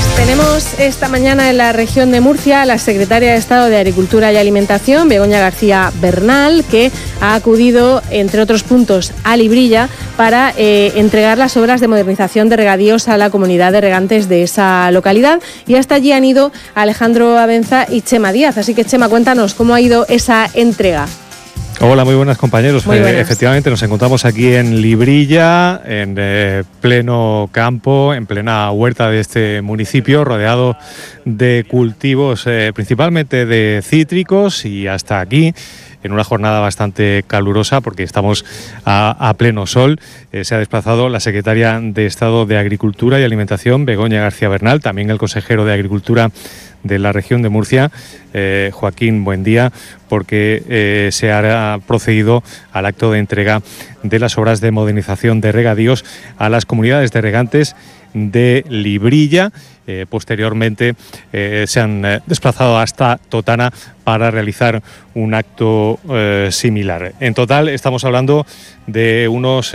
Pues tenemos esta mañana en la región de Murcia a la secretaria de Estado de Agricultura y Alimentación, Begoña García Bernal, que ha acudido, entre otros puntos, a Librilla para entregar las obras de modernización de regadíos a la comunidad de regantes de esa localidad. Y hasta allí han ido Alejandro Abenza y Chema Díaz. Así que, Chema, cuéntanos cómo ha ido esa entrega. Hola, muy buenas, compañeros. Muy buenas. Efectivamente, nos encontramos aquí en Librilla, en pleno campo, en plena huerta de este municipio, rodeado de cultivos principalmente de cítricos, y hasta aquí, en una jornada bastante calurosa, porque estamos a pleno sol, se ha desplazado la secretaria de Estado de Agricultura y Alimentación, Begoña García Bernal, también el consejero de Agricultura de la región de Murcia, Joaquín Buendía, porque se ha procedido al acto de entrega de las obras de modernización de regadíos a las comunidades de regantes de Librilla. Posteriormente se han desplazado hasta Totana para realizar un acto similar. En total estamos hablando de unos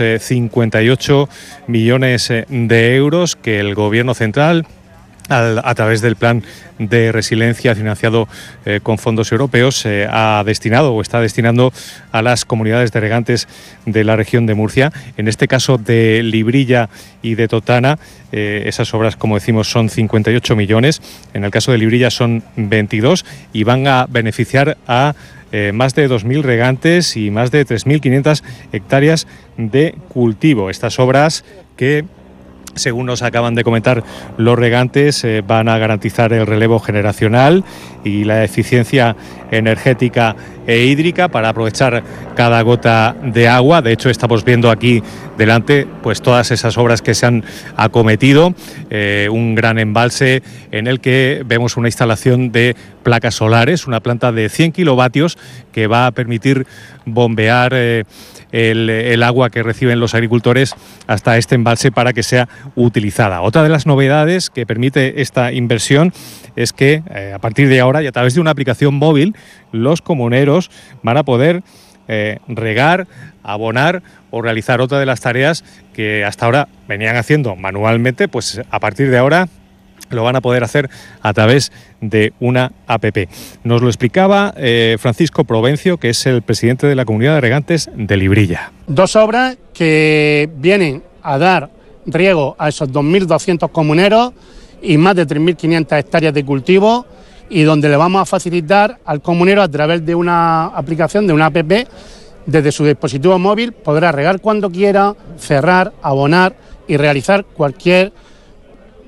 58 millones de euros que el Gobierno central, a través del Plan de Resiliencia financiado con fondos europeos, ha destinado o está destinando a las comunidades de regantes de la región de Murcia. En este caso de Librilla y de Totana, esas obras, como decimos, son 58 millones. En el caso de Librilla son 22 y van a beneficiar a más de 2.000 regantes y más de 3.500 hectáreas de cultivo. Estas obras que, según nos acaban de comentar los regantes, van a garantizar el relevo generacional y la eficiencia energética e hídrica para aprovechar cada gota de agua. De hecho, estamos viendo aquí delante pues todas esas obras que se han acometido, un gran embalse en el que vemos una instalación de placas solares, una planta de 100 kilovatios que va a permitir bombear el agua que reciben los agricultores hasta este embalse para que sea utilizada. Otra de las novedades que permite esta inversión es que a partir de ahora, y a través de una aplicación móvil, los comuneros van a poder regar, abonar o realizar otra de las tareas que hasta ahora venían haciendo manualmente. Pues a partir de ahora lo van a poder hacer a través de una APP. Nos lo explicaba Francisco Provencio, que es el presidente de la Comunidad de Regantes de Librilla. Dos obras que vienen a dar riego a esos 2.200 comuneros y más de 3.500 hectáreas de cultivo, y donde le vamos a facilitar al comunero, a través de una aplicación, de una APP, desde su dispositivo móvil, podrá regar cuando quiera, cerrar, abonar y realizar cualquier